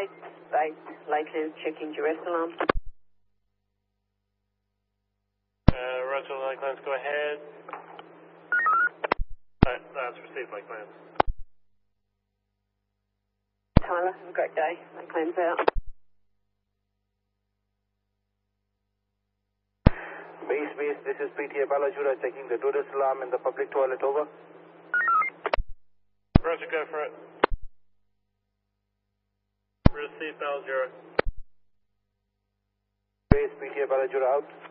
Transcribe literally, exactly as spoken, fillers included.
eight, eight, Lakeland checking duress alarm. Uh, Roger, Lakelands, go ahead. Right, that's received, Lakelands. Tyler, have a great day. Lakeland's out. Base, base, this is P T A Balajura checking the duress alarm in the public toilet, over. Roger, go for it. Receive Balajura. Base, P T A Balajura out.